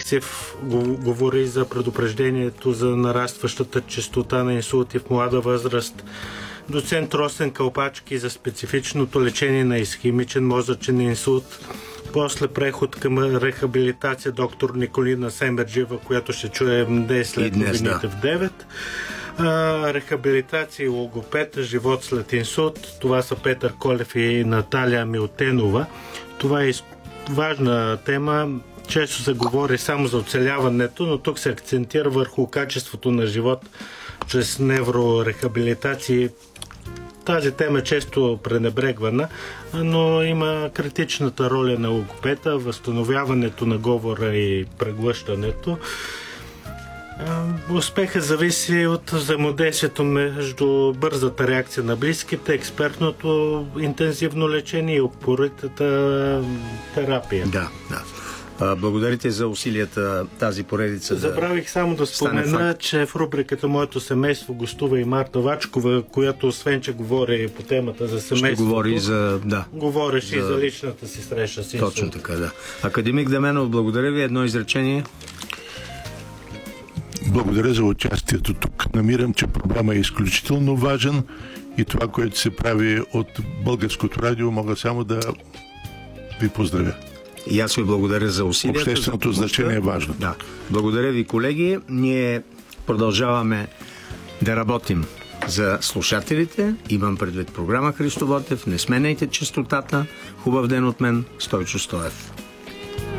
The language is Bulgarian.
Алексиев говори за предупреждението за нарастващата честота на инсулти в млада възраст. Доцент Росен Калпачки за специфичното лечение на исхемичен мозъчен инсулт. После преход към рехабилитация доктор Николина Семерджиева, която ще чуем днес след новините в 9. Рехабилитация и логопед, живот след инсулт. Това са Петър Колев и Наталия Милтенова. Това е важна тема. Често се говори само за оцеляването, но тук се акцентира върху качеството на живот чрез неврорехабилитации. Тази тема е често пренебрегвана, но има критичната роля на логопеда, възстановяването на говора и преглъщането. Успехът зависи от взаимодействието между бързата реакция на близките, експертното интензивно лечение и упоритата терапия. Да. Благодарите за усилията тази поредица. Забравих само да спомена, че в рубриката «Моето семейство» гостува и Марта Вачкова, която освен, че говори по темата за семейството, говореше и за личната си среща с инсулт. Точно така, да. Академик Даменов, благодаря ви. Едно изречение. Благодаря за участието тук. Намирам, че проблема е изключително важен и това, което се прави от Българското радио, мога само да ви поздравя. И аз ви благодаря за усилията. Общественото значение е важно. Да. Благодаря ви, колеги. Ние продължаваме да работим за слушателите. Имам предвид програма Христо Ботев. Не сменяйте честотата. Хубав ден от мен. Стойчо Стоев.